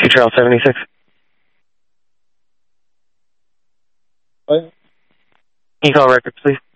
Trail 76. What? Can you call records, please?